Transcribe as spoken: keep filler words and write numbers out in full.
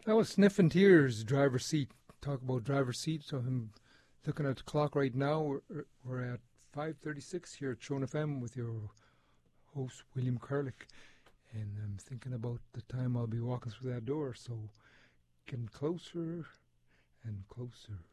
That was Sniffing Tears, driver's seat. Talk about driver's seat. So I'm looking at the clock right now. We're, we're at five thirty-six here at Throne F M with your host, William Curlick. And I'm thinking about the time I'll be walking through that door. So getting closer and closer.